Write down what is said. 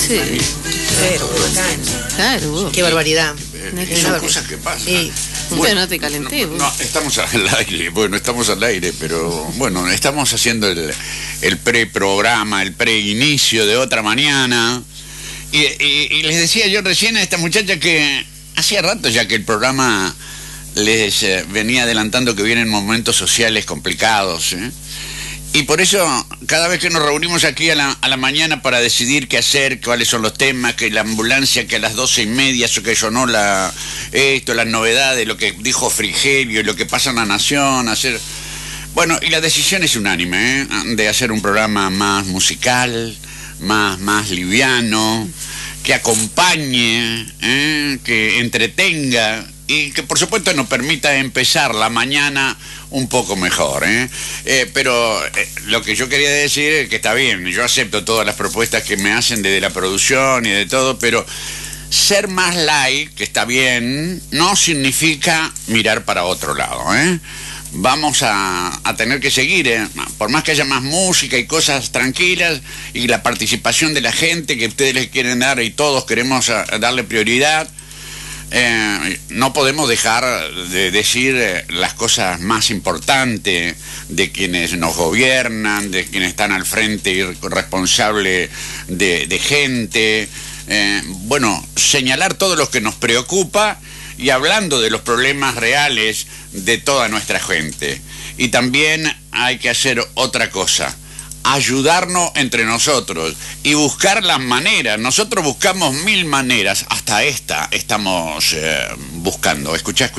Sí. Pero, bacán. Claro. Qué barbaridad. Son cosas que pasan. Sí. Bueno, no te calenté. No, estamos al aire, bueno, estamos al aire, pero bueno, estamos haciendo el preprograma, el preinicio de otra mañana. Y les decía yo recién a esta muchacha que hacía rato ya que el programa les venía adelantando que vienen momentos sociales complicados, ¿eh? Y por eso, cada vez que nos reunimos aquí a la mañana para decidir qué hacer, cuáles son los temas, que la ambulancia, que a las 12:30, eso que sonó las novedades, lo que dijo Frigerio, lo que pasa en La Nación, hacer... Bueno, y la decisión es unánime, ¿eh? De hacer un programa más musical, más liviano, que acompañe, ¿eh? Que entretenga y que por supuesto nos permita empezar la mañana un poco mejor, ¿eh? Pero lo que yo quería decir es que está bien, yo acepto todas las propuestas que me hacen desde la producción y de todo, pero ser más light, que está bien, no significa mirar para otro lado, ¿eh? Vamos a tener que seguir, por más que haya más música y cosas tranquilas y la participación de la gente que ustedes les quieren dar y todos queremos darle prioridad. No podemos dejar de decir las cosas más importantes de quienes nos gobiernan, de quienes están al frente y responsable de gente. Bueno, señalar todo lo que nos preocupa y hablando de los problemas reales de toda nuestra gente. Y también hay que hacer otra cosa, ayudarnos entre nosotros y buscar las maneras. Nosotros buscamos 1000 maneras, hasta esta estamos buscando. Escuchá.